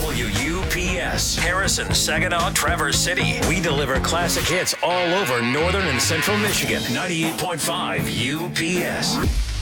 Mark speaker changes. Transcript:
Speaker 1: WUPS, Harrison, Saginaw, Traverse City. We deliver classic hits all over northern and central Michigan. 98.5 UPS.